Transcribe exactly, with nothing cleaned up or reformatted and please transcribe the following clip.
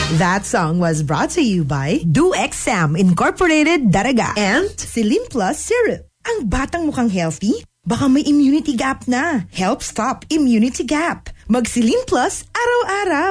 That song was brought to you by DoExam Incorporated Daraga and Celine Plus Syrup. Ang batang mukhang healthy, baka may immunity gap na. Help stop immunity gap. Mag Celine Plus araw-araw.